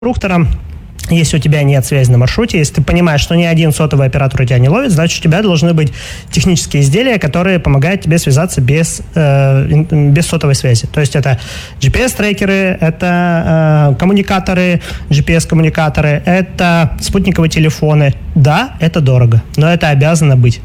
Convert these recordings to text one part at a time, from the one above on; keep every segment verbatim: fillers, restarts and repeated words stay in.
инструктором. Если у тебя нет связи на маршруте, если ты понимаешь, что ни один сотовый оператор у тебя не ловит, значит, у тебя должны быть технические изделия, которые помогают тебе связаться без, э, без сотовой связи. То есть это джи пи эс-трекеры, это э, коммуникаторы, джи пи эс-коммуникаторы, это спутниковые телефоны. Да, это дорого, но это обязано быть.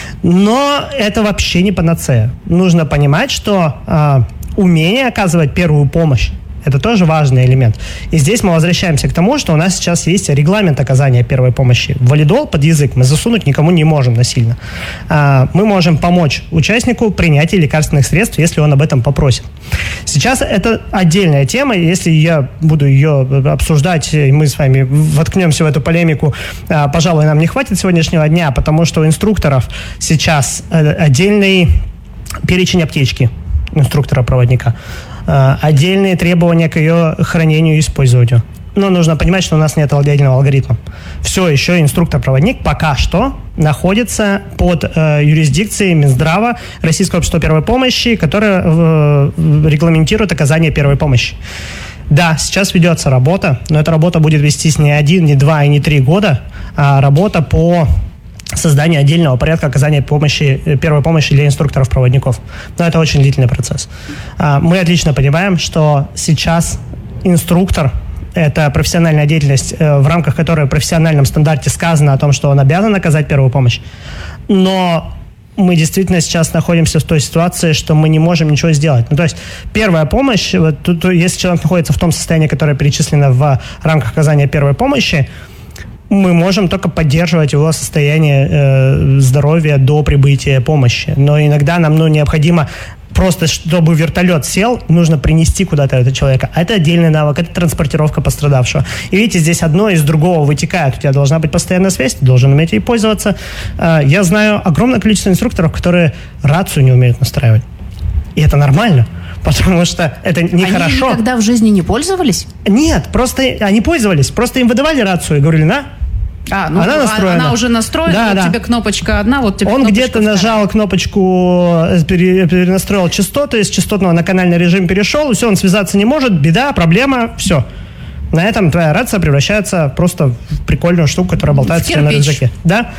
Но это вообще не панацея. Нужно понимать, что э, умение оказывать первую помощь — это тоже важный элемент. И здесь мы возвращаемся к тому, что у нас сейчас есть регламент оказания первой помощи. Валидол под язык мы засунуть никому не можем насильно. Мы можем помочь участнику принятия лекарственных средств, если он об этом попросит. Сейчас это отдельная тема. Если я буду ее обсуждать, и мы с вами воткнемся в эту полемику, пожалуй, нам не хватит сегодняшнего дня, потому что у инструкторов сейчас отдельный перечень аптечки инструктора-проводника, отдельные требования к ее хранению и использованию. Но нужно понимать, что у нас нет отдельного алгоритма. Все еще инструктор-проводник пока что находится под э, юрисдикцией Минздрава, Российского общества первой помощи, которое э, регламентирует оказание первой помощи. Да, сейчас ведется работа, но эта работа будет вестись не один, не два и не три года, а работа по создание отдельного порядка оказания помощи, первой помощи для инструкторов-проводников. Но это очень длительный процесс. Мы отлично понимаем, что сейчас инструктор – это профессиональная деятельность, в рамках которой в профессиональном стандарте сказано о том, что он обязан оказать первую помощь. Но мы действительно сейчас находимся в той ситуации, что мы не можем ничего сделать. Ну, то есть первая помощь, вот, тут, если человек находится в том состоянии, которое перечислено в рамках оказания первой помощи, мы можем только поддерживать его состояние э, здоровья до прибытия помощи. Но иногда нам ну, необходимо просто, чтобы вертолет сел, нужно принести куда-то этого человека. Это отдельный навык, это транспортировка пострадавшего. И видите, здесь одно из другого вытекает. У тебя должна быть постоянная связь, ты должен уметь ей пользоваться. Э, я знаю огромное количество инструкторов, которые рацию не умеют настраивать. И это нормально. Потому что это нехорошо. Они никогда в жизни не пользовались? Нет, просто они пользовались. Просто им выдавали рацию и говорили, на, А, ну, она настроена. Она уже настроена, да, вот да. тебе кнопочка одна, вот тебе Он кнопочка где-то вторая. нажал кнопочку, пере, перенастроил частоты, с частотного на канальный режим перешел, все, он связаться не может, беда, проблема, все. На этом твоя рация превращается просто в прикольную штуку, которая болтается тебе на рюкзаке. Да?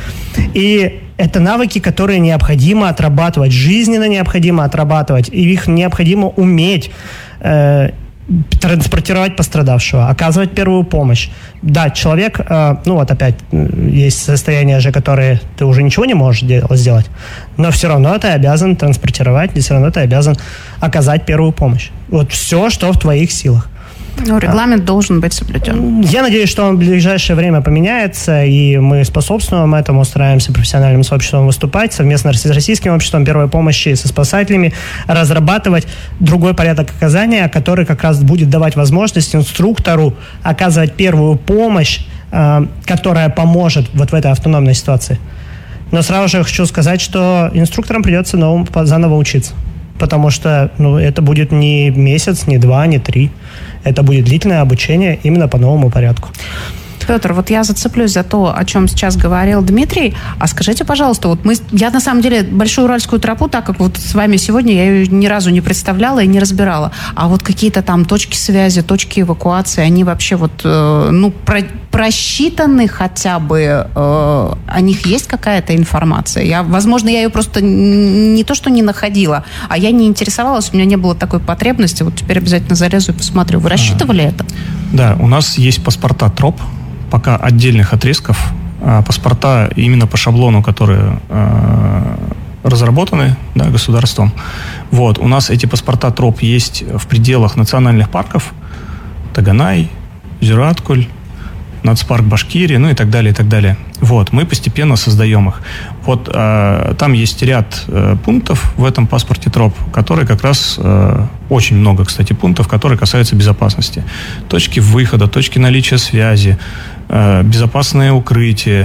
И это навыки, которые необходимо отрабатывать, жизненно необходимо отрабатывать, и их необходимо уметь э, транспортировать пострадавшего, оказывать первую помощь. Да, человек, э, ну вот опять, есть состояния же, которые ты уже ничего не можешь сделать, но все равно ты обязан транспортировать, и все равно ты обязан оказать первую помощь. Вот все, что в твоих силах. Ну, регламент а. должен быть соблюден. Я надеюсь, что он в ближайшее время поменяется, и мы способствуем этому, стараемся профессиональным сообществом выступать, совместно с Российским обществом первой помощи, со спасателями, разрабатывать другой порядок оказания, который как раз будет давать возможность инструктору оказывать первую помощь, э, которая поможет вот в этой автономной ситуации. Но сразу же хочу сказать, что инструкторам придется новым, заново учиться. Потому что ну, это будет не месяц, не два, не три. Это будет длительное обучение именно по новому порядку. Петр, вот я зацеплюсь за то, о чем сейчас говорил Дмитрий. А скажите, пожалуйста, вот мы, я на самом деле Большую Уральскую тропу, так как вот с вами сегодня, я ее ни разу не представляла и не разбирала. А вот какие-то там точки связи, точки эвакуации, они вообще вот, э, ну, про, просчитаны хотя бы? Э, о них есть какая-то информация? Я, возможно, я ее просто не то, что не находила, а я не интересовалась, у меня не было такой потребности. Вот теперь обязательно залезу и посмотрю. Вы рассчитывали это? Да, у нас есть паспорта троп, пока отдельных отрезков, а, паспорта именно по шаблону, которые а, разработаны, да, государством. Вот, у нас эти паспорта троп есть в пределах национальных парков: Таганай, Зюраткуль, Нацпарк Башкирия, ну и так далее, и так далее. Вот, мы постепенно создаем их. Вот а, там есть ряд а, пунктов в этом паспорте троп, которые как раз, а, очень много, кстати, пунктов, которые касаются безопасности. Точки выхода, точки наличия связи, а, безопасное укрытие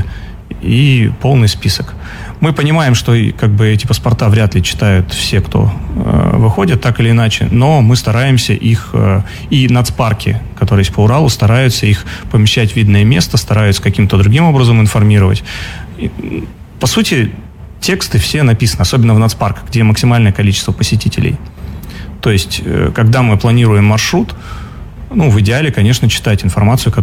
и полный список. Мы понимаем, что как бы эти паспорта вряд ли читают все, кто э, выходит, так или иначе, но мы стараемся их, э, и нацпарки, которые есть по Уралу, стараются их помещать в видное место, стараются каким-то другим образом информировать. И, по сути, тексты все написаны, особенно в нацпарках, где максимальное количество посетителей. То есть, э, когда мы планируем маршрут, ну, в идеале, конечно, читать информацию,